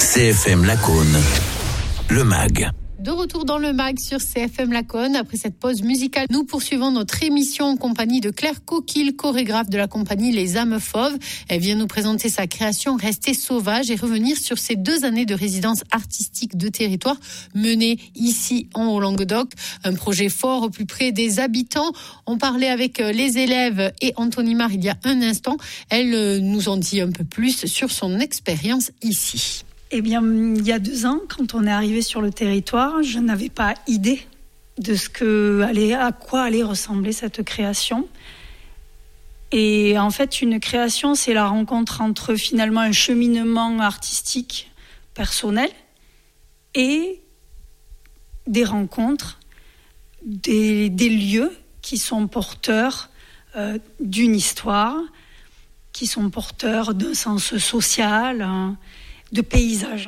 CFM Lacaune, le MAG. De retour dans le MAG sur CFM Lacaune. Après cette pause musicale, nous poursuivons notre émission en compagnie de Claire Coquille, chorégraphe de la compagnie Les Âmes Fauves. Elle vient nous présenter sa création Rester sauvage et revenir sur ses 2 années de résidence artistique de territoire menée ici en Languedoc. Un projet fort au plus près des habitants. On parlait avec les élèves et Anthony Marr il y a un instant. Elle nous en dit un peu plus sur son expérience ici. Eh bien, il y a 2 ans, quand on est arrivé sur le territoire, je n'avais pas idée de à quoi allait ressembler cette création. Et en fait, une création, c'est la rencontre entre finalement un cheminement artistique personnel et des rencontres, des lieux qui sont porteurs d'une histoire, qui sont porteurs d'un sens social, de paysage.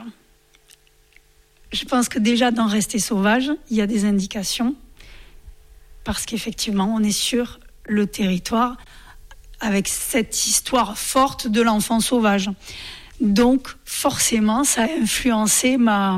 Je pense que déjà dans Rester sauvage, il y a des indications parce qu'effectivement, on est sur le territoire avec cette histoire forte de l'enfant sauvage. Donc, forcément, ça a influencé ma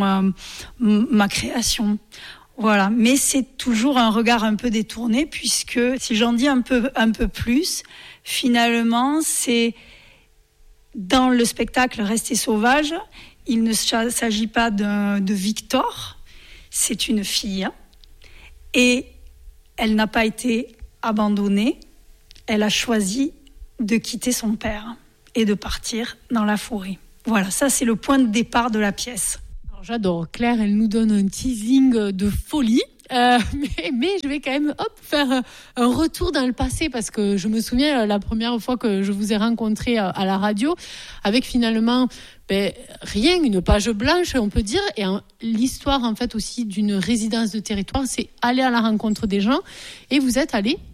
création. Voilà. Mais c'est toujours un regard un peu détourné puisque, si j'en dis un peu plus, finalement, c'est dans le spectacle Rester sauvage, il ne s'agit pas de Victor, c'est une fille. Et elle n'a pas été abandonnée, elle a choisi de quitter son père et de partir dans la forêt. Voilà, ça c'est le point de départ de la pièce. Alors, j'adore, Claire, elle nous donne un teasing de folie. Mais je vais quand même faire un retour dans le passé parce que je me souviens la première fois que je vous ai rencontré à la radio avec finalement rien, une page blanche on peut dire, et l'histoire en fait aussi d'une résidence de territoire, c'est aller à la rencontre des gens et vous êtes allé